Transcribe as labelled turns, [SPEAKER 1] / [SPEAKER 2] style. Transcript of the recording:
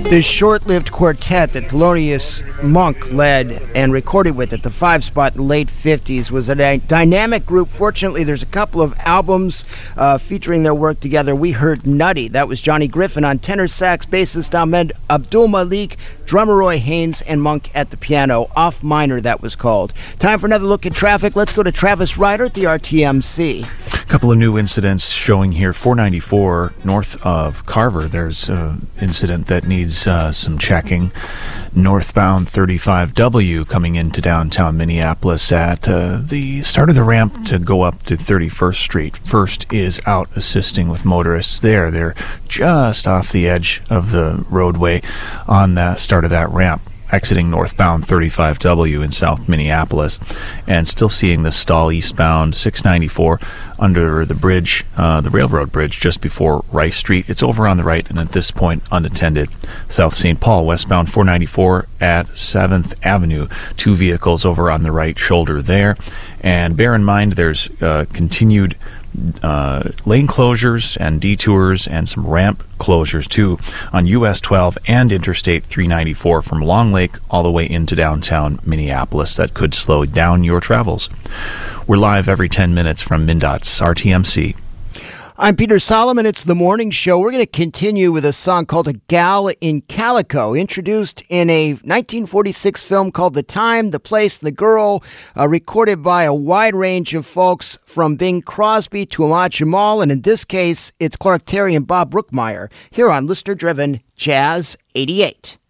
[SPEAKER 1] The short-lived quartet that Thelonious Monk led and recorded with at the 5 Spot in the late 50s was a dynamic group. Fortunately, there's a couple of albums featuring their work together. We heard Nutty. That was Johnny Griffin on tenor sax, bassist Ahmed Abdul Malik, drummer Roy Haynes, and Monk at the piano. Off Minor, that was called. Time for another look at traffic. Let's go to Travis Ryder at the RTMC.
[SPEAKER 2] A couple of new incidents showing here. 494 north of Carver. There's an incident that needs some checking. Northbound 35W coming into downtown Minneapolis at the start of the ramp to go up to 31st Street. First is out assisting with motorists there. They're just off the edge of the roadway on the start of that ramp, exiting northbound 35W in South Minneapolis, and still seeing the stall eastbound 694 under the bridge, the railroad bridge just before Rice Street. It's over on the right and at this point unattended. South St. Paul westbound 494 at 7th Avenue. 2 vehicles over on the right shoulder there. And bear in mind there's continued lane closures and detours and some ramp closures too on US 12 and Interstate 394 from Long Lake all the way into downtown Minneapolis. That could slow down your travels. We're live every 10 minutes from MnDOT's RTMC.
[SPEAKER 1] I'm Peter Solomon. It's the morning show. We're going to continue with a song called A Gal in Calico, introduced in a 1946 film called The Time, the Place, and the Girl, recorded by a wide range of folks from Bing Crosby to Ahmad Jamal, and in this case, it's Clark Terry and Bob Brookmeyer, here on listener-driven Jazz 88.